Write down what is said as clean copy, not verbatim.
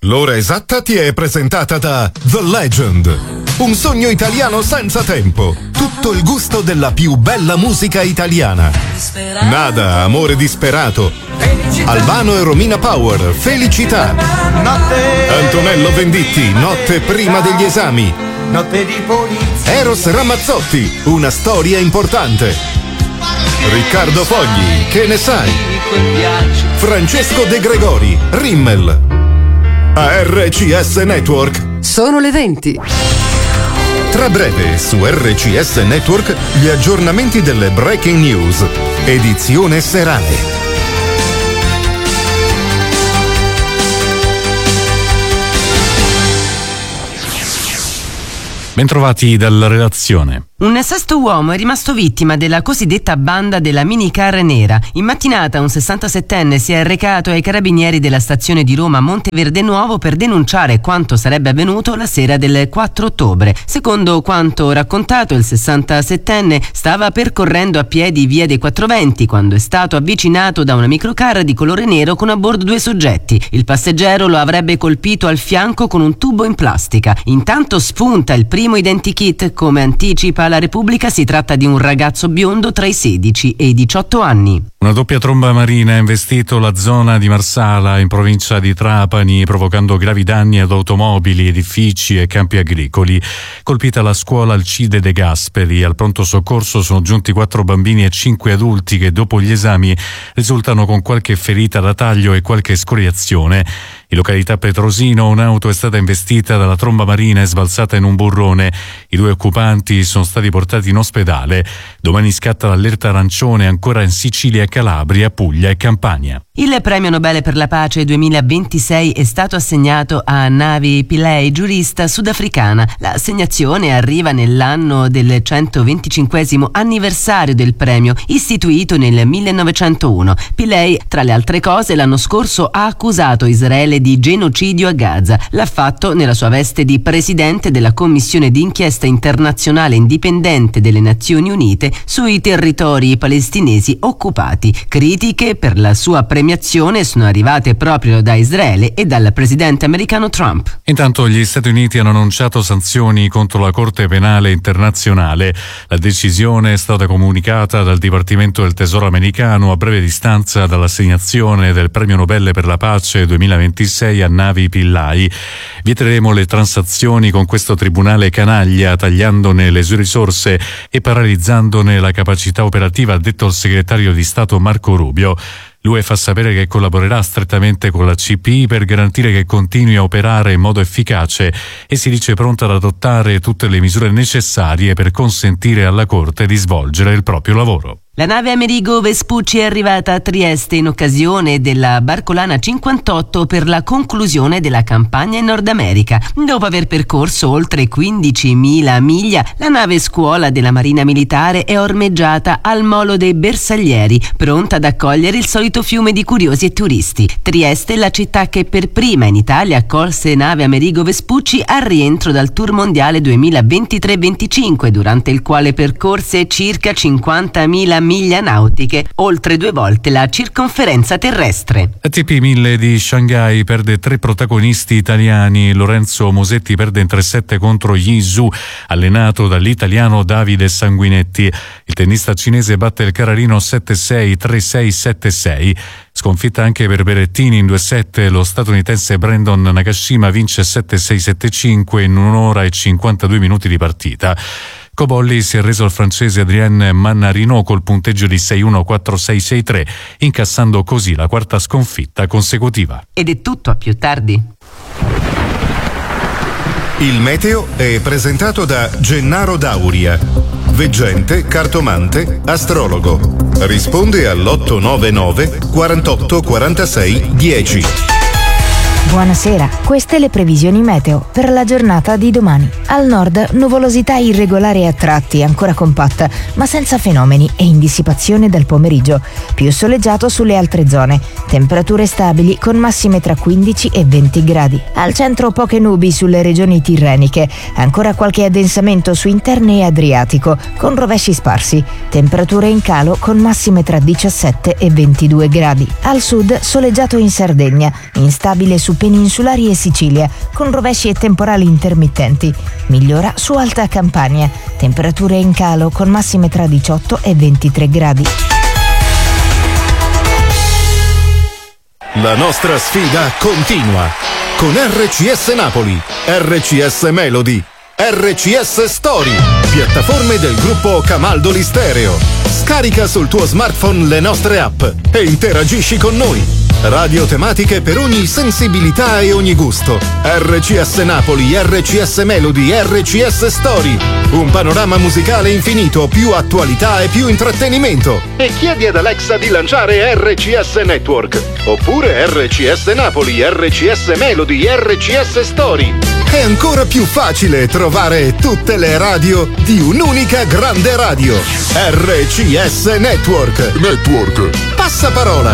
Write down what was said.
L'ora esatta ti è presentata da The Legend, un sogno italiano senza tempo, tutto il gusto della più bella musica italiana. Nada, amore disperato, Albano e Romina Power, Felicità, Antonello Venditti, Notte prima degli esami, Eros Ramazzotti, Una storia importante, Riccardo Fogli, Che ne sai, Francesco De Gregori, Rimmel. A RCS Network sono le 20. Tra breve su RCS Network gli aggiornamenti delle breaking news, edizione serale. Bentrovati dalla redazione. Un sesto uomo è rimasto vittima della cosiddetta banda della minicar nera. In mattinata un 67enne si è recato ai carabinieri della stazione di Roma Monteverde Nuovo per denunciare quanto sarebbe avvenuto la sera del 4 ottobre. Secondo quanto raccontato, il 67enne stava percorrendo a piedi via dei Quattro Venti quando è stato avvicinato da una microcar di colore nero con a bordo due soggetti. Il passeggero lo avrebbe colpito al fianco con un tubo in plastica. Intanto spunta il primo identikit. Come anticipa la Repubblica, si tratta di un ragazzo biondo tra i 16 e i 18 anni. Una doppia tromba marina ha investito la zona di Marsala in provincia di Trapani, provocando gravi danni ad automobili, edifici e campi agricoli. Colpita la scuola Alcide De Gasperi. Al pronto soccorso sono giunti 4 bambini e 5 adulti che dopo gli esami risultano con qualche ferita da taglio e qualche escoriazione. In località Petrosino un'auto è stata investita dalla tromba marina e sbalzata in un burrone. I 2 occupanti sono stati portati in ospedale. Domani scatta l'allerta arancione ancora in Sicilia, Calabria, Puglia e Campania. Il premio Nobel per la pace 2026 è stato assegnato a Navi Pillay, giurista sudafricana. L'assegnazione arriva nell'anno del 125° anniversario del premio, istituito nel 1901. Pillay, tra le altre cose, l'anno scorso ha accusato Israele di genocidio a Gaza. L'ha fatto nella sua veste di presidente della Commissione d'inchiesta internazionale indipendente delle Nazioni Unite sui territori palestinesi occupati. Critiche per la sua premiazione sono arrivate proprio da Israele e dal presidente americano Trump. Intanto gli Stati Uniti hanno annunciato sanzioni contro la Corte Penale Internazionale. La decisione è stata comunicata dal Dipartimento del Tesoro americano a breve distanza dall'assegnazione del premio Nobel per la pace 2026 a Navi Pillay. Vieteremo le transazioni con questo tribunale canaglia, tagliandone le sue risorse e paralizzandone la capacità operativa, ha detto il segretario di Stato Marco Rubio. L'UE fa sapere che collaborerà strettamente con la CPI per garantire che continui a operare in modo efficace e si dice pronta ad adottare tutte le misure necessarie per consentire alla Corte di svolgere il proprio lavoro. La nave Amerigo Vespucci è arrivata a Trieste in occasione della Barcolana 58 per la conclusione della campagna in Nord America. Dopo aver percorso oltre 15.000 miglia, la nave scuola della Marina Militare è ormeggiata al Molo dei Bersaglieri, pronta ad accogliere il solito fiume di curiosi e turisti. Trieste è la città che per prima in Italia accolse nave Amerigo Vespucci al rientro dal Tour Mondiale 2023-25, durante il quale percorse circa 50.000 miglia nautiche, oltre 2 volte la circonferenza terrestre. ATP 1000 di Shanghai perde 3 protagonisti italiani. Lorenzo Mosetti perde in 3-7 contro Yi Zhu, allenato dall'italiano Davide Sanguinetti. Il tennista cinese batte il Cararino 7-6, 3-6, 7-6. Sconfitta anche per Berrettini in 2-7, lo statunitense Brandon Nakashima vince 7-6, 7-5 in 1 ora e 52 minuti di partita. Cobolli si è reso al francese Adrien Mannarino col punteggio di 6-1, 4-6, 6-3, incassando così la 4ª sconfitta consecutiva. Ed è tutto, a più tardi. Il meteo è presentato da Gennaro Dauria, veggente, cartomante, astrologo. Risponde all'899 48 46 10. Buonasera, queste le previsioni meteo per la giornata di domani. Al nord nuvolosità irregolare a tratti, ancora compatta, ma senza fenomeni e in dissipazione dal pomeriggio. Più soleggiato sulle altre zone. Temperature stabili con massime tra 15 e 20 gradi. Al centro poche nubi sulle regioni tirreniche. Ancora qualche addensamento su interne e Adriatico, con rovesci sparsi. Temperature in calo con massime tra 17 e 22 gradi. Al sud soleggiato in Sardegna, instabile su su peninsulari e Sicilia, con rovesci e temporali intermittenti. Migliora su Alta Campania. Temperature in calo con massime tra 18 e 23 gradi. La nostra sfida continua con RCS Napoli, RCS Melody, RCS Story, piattaforme del gruppo Camaldoli Stereo. Scarica sul tuo smartphone le nostre app e interagisci con noi. Radio tematiche per ogni sensibilità e ogni gusto. RCS Napoli, RCS Melody, RCS Story. Un panorama musicale infinito, più attualità e più intrattenimento. E chiedi ad Alexa di lanciare RCS Network. Oppure RCS Napoli, RCS Melody, RCS Story. È ancora più facile trovare tutte le radio di un'unica grande radio. RCS Network. Passaparola.